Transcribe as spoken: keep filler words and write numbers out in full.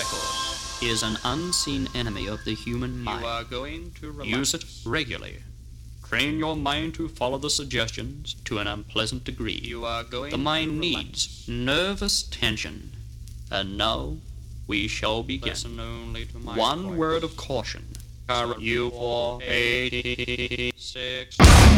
thought is an unseen enemy of the human mind. You are going to relax. Use it regularly. Train your mind to follow the suggestions to an unpleasant degree. You are going the mind to needs nervous tension. And now we shall begin. Listen only to my One voice. word of caution. You for eighty-six.